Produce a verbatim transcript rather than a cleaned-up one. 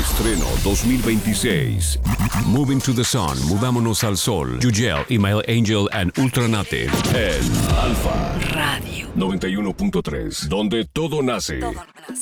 Estreno dos mil veintiséis. Moving to the Sun, Mudámonos al Sol. Yugel, Email Angel and Ultranate. En Alfa Radio noventa y uno punto tres, donde todo nace. Todo nace.